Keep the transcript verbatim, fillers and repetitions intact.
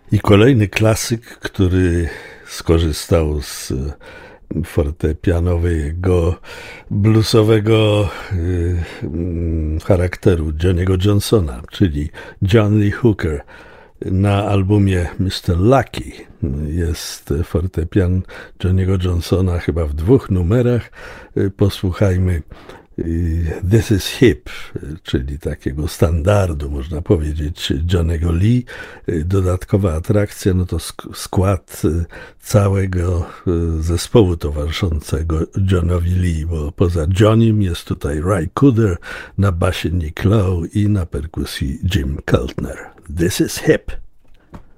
I kolejny klasyk, który skorzystał z fortepianowego, bluesowego y, mm, charakteru Johnny'ego Johnsona, czyli John Lee Hooker. Na albumie mister Lucky jest fortepian Johnny'ego Johnsona chyba w dwóch numerach. Posłuchajmy This is Hip, czyli takiego standardu, można powiedzieć, Johnny'ego Lee. Dodatkowa atrakcja, no to skład całego zespołu towarzyszącego Johnowi Lee, bo poza Johnnym jest tutaj Ry Cooder, na basie Nick Lowe i na perkusji Jim Keltner. This is Hip.